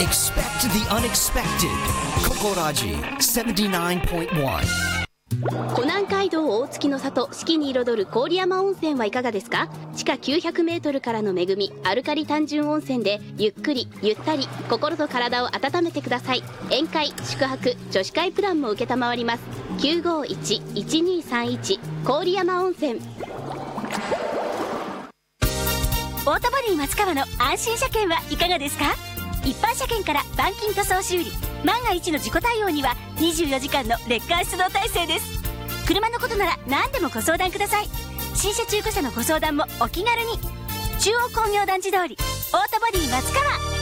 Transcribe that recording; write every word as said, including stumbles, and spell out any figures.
Expect the unexpected. Kokorajiセブンティナインポイントワン。 湖南街道大月の里、四季に彩る郡山温泉はいかがですか？地下きゅうひゃくメートルからの恵み、アルカリ単純温泉でゆっくりゆったり心と体を温めてください。宴会、宿泊、女子会プランも承ります。 きゅうごいち いちにさんいち 郡山温泉。 オートボディ松川の安心車検はいかがですか？一般車検から板金塗装修理、万が一の事故対応にはにじゅうよじかんのレッカー出動体制です。車のことなら何でもご相談ください。新車中古車のご相談もお気軽に。中央工業団地通りオートボディ松川。